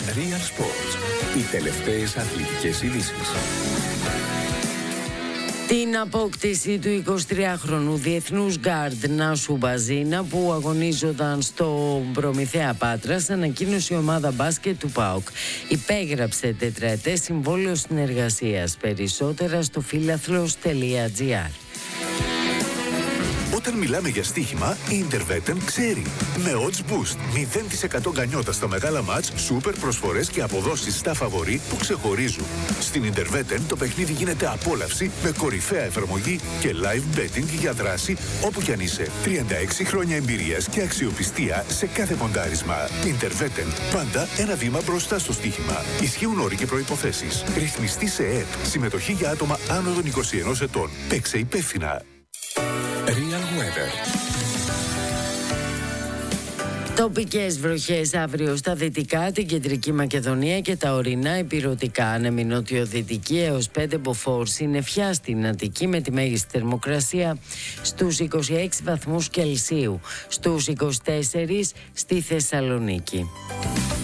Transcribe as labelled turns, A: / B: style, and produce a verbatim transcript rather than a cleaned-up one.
A: Real Sports. Οι τελευταίες αθλητικές ειδήσεις.
B: Την απόκτηση του εικοσιτριάχρονου διεθνούς γκάρντ Νάσου Μπαζίνα, που αγωνίζονταν στο Προμηθέα Πάτρας, ανακοίνωσε η ομάδα μπάσκετ του ΠΑΟΚ. Υπέγραψε τετραετές συμβόλαιο συνεργασίας. Περισσότερα στο φίλαθλος τελεία τζι άρ.
C: Όταν μιλάμε για στοίχημα, η Intervetten ξέρει. Με Odds Boost, μηδέν τοις εκατό γκανιότα στα μεγάλα μάτς, σούπερ προσφορές και αποδόσεις στα φαβορί που ξεχωρίζουν. Στην Intervetten το παιχνίδι γίνεται απόλαυση με κορυφαία εφαρμογή και live betting για δράση όπου κι αν είσαι. τριάντα έξι χρόνια εμπειρίας και αξιοπιστία σε κάθε ποντάρισμα. Intervetten, πάντα ένα βήμα μπροστά στο στοίχημα. Ισχύουν όροι και προϋποθέσεις. Ρυθμιστή σε ΕΕΠ. Συμμετοχή για άτομα άνω των είκοσι ενός ετών. Παίξε υπεύθυνα.
A: Real Weather.
B: Τοπικές βροχές αύριο στα δυτικά, την κεντρική Μακεδονία και τα ορεινά ηπειρωτικά. Άνεμη νοτιοδυτική έως πέντε μποφόρ. Συννεφιά στην Αττική με τη μέγιστη θερμοκρασία στους είκοσι έξι βαθμούς Κελσίου. Στους είκοσι τέσσερα στη Θεσσαλονίκη.